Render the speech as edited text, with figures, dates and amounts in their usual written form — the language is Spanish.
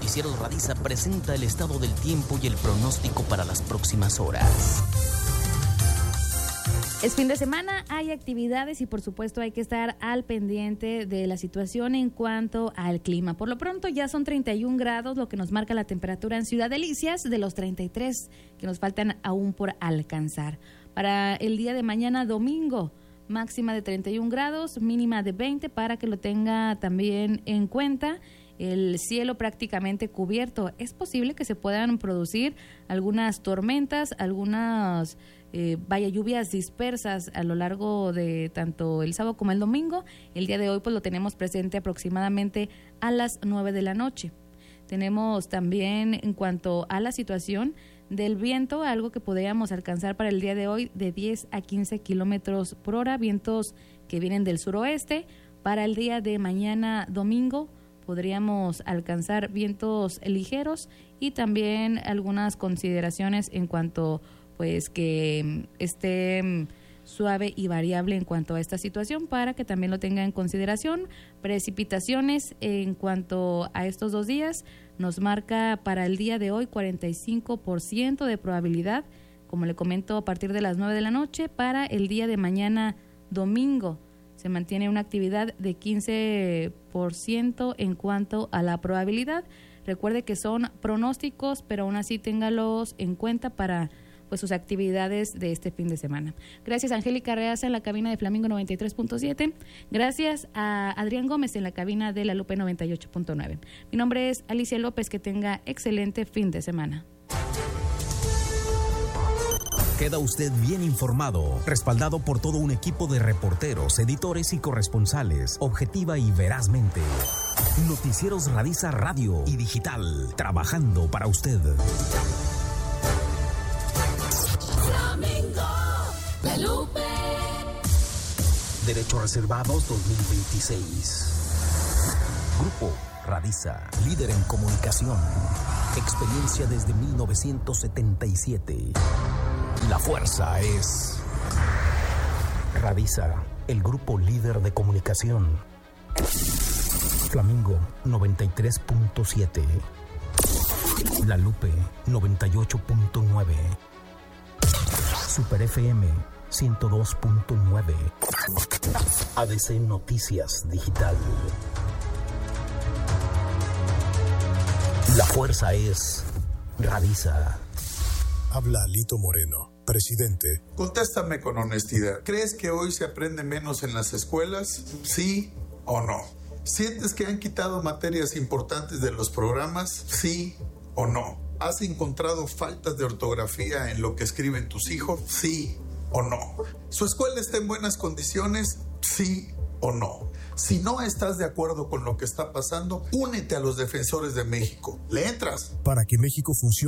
Noticieros Radiza presenta el estado del tiempo y el pronóstico para las próximas horas. Es fin de semana, hay actividades y por supuesto hay que estar al pendiente de la situación en cuanto al clima. Por lo pronto ya son 31 grados, lo que nos marca la temperatura en Ciudad Delicias, de los 33 que nos faltan aún por alcanzar. Para el día de mañana domingo, máxima de 31 grados, mínima de 20, para que lo tenga también en cuenta. El cielo prácticamente cubierto. Es posible que se puedan producir algunas tormentas, algunas lluvias dispersas a lo largo de tanto el sábado como el domingo. El día de hoy pues lo tenemos presente aproximadamente a las 9 de la noche. Tenemos también, en cuanto a la situación del viento, algo que podríamos alcanzar para el día de hoy de 10 a 15 kilómetros por hora, vientos que vienen del suroeste. Para el día de mañana domingo podríamos alcanzar vientos ligeros y también algunas consideraciones en cuanto pues que esté suave y variable en cuanto a esta situación, para que también lo tenga en consideración. Precipitaciones en cuanto a estos 2 días nos marca para el día de hoy 45% de probabilidad, como le comento, a partir de las 9 de la noche. Para el día de mañana domingo se mantiene una actividad de 15% en cuanto a la probabilidad. Recuerde que son pronósticos, pero aún así téngalos en cuenta para pues sus actividades de este fin de semana. Gracias a Angélica Reaza en la cabina de Flamingo 93.7. Gracias a Adrián Gómez en la cabina de La Lupe 98.9. Mi nombre es Alicia López. Que tenga excelente fin de semana. Queda usted bien informado, respaldado por todo un equipo de reporteros, editores y corresponsales, objetiva y verazmente. Noticieros Radiza Radio y Digital, trabajando para usted. Flamingo, La Lupe. Derechos Reservados 2026. Grupo Radiza, líder en comunicación. Experiencia desde 1977. La fuerza es Radiza, el grupo líder de comunicación. Flamingo 93.7. La Lupe 98.9. Super FM 102.9. ADC Noticias Digital. La fuerza es Radiza. Habla Alito Moreno, presidente. Contéstame con honestidad. ¿Crees que hoy se aprende menos en las escuelas? ¿Sí o no? ¿Sientes que han quitado materias importantes de los programas? ¿Sí o no? ¿Has encontrado faltas de ortografía en lo que escriben tus hijos? ¿Sí o no? ¿Su escuela está en buenas condiciones? ¿Sí o no? Si no estás de acuerdo con lo que está pasando, únete a los Defensores de México. ¿Le entras? Para que México funcione